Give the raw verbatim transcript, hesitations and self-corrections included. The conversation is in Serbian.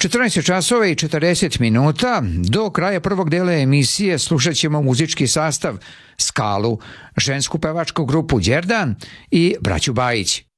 četrnaest časova i četrdeset minuta. Do kraja prvog dela emisije slušat ćemo muzički sastav Skalu, žensku pevačku grupu Đerdan i braću Bajić.